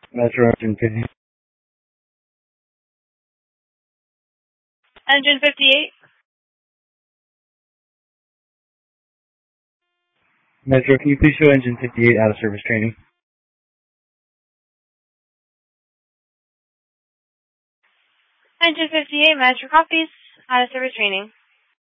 Metro Engine 50. Engine 58. Metro, can you please show Engine 58 out of service training? Engine 58, Metro copies. Out of service training.